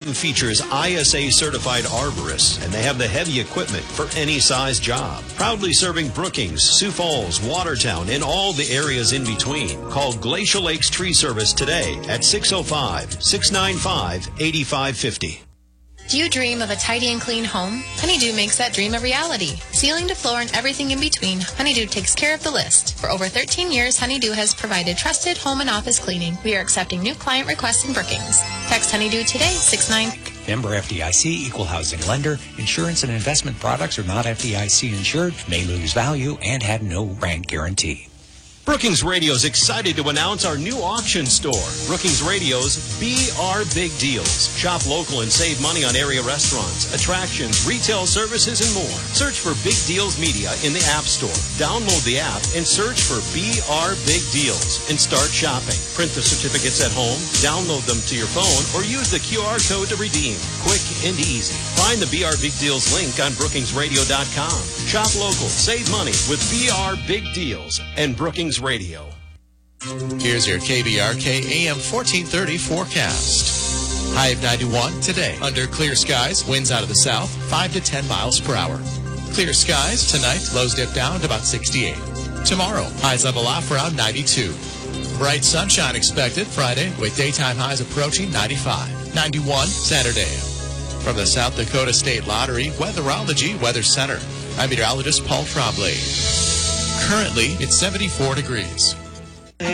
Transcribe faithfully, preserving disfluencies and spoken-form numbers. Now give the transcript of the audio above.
Britton features I S A certified arborists, and they have the heavy equipment for any size job. Proudly serving Brookings, Sioux Falls, Watertown, and all the areas in between. Call Glacial Lakes Tree Service today at six oh five, six nine five, eight five five oh. Do you dream of a tidy and clean home? Honeydew makes that dream a reality. Ceiling to floor and everything in between, Honeydew takes care of the list. For over thirteen years, Honeydew has provided trusted home and office cleaning. We are accepting new client requests in Brookings. Text Honeydew today, six nine. Member F D I C, equal housing lender. Insurance and investment products are not F D I C insured, may lose value, and have no rank guarantee. Brookings Radio is excited to announce our new auction store, Brookings Radio's B R Big Deals. Shop local and save money on area restaurants, attractions, retail services, and more. Search for Big Deals Media in the App Store. Download the app and search for B R Big Deals and start shopping. Print the certificates at home, download them to your phone, or use the Q R code to redeem. Quick and easy. Find the B R Big Deals link on brookings radio dot com. Shop local, save money with B R Big Deals and Brookings Radio. Here's your K B R K A M fourteen thirty forecast. High of ninety-one today. Under clear skies, winds out of the south, five to ten miles per hour. Clear skies tonight, lows dip down to about sixty-eight. Tomorrow, highs level off around ninety-two. Bright sunshine expected Friday with daytime highs approaching ninety-five. ninety-one Saturday. From the South Dakota State Lottery Weatherology Weather Center, I'm meteorologist Paul Trombley. Currently, it's seventy-four degrees.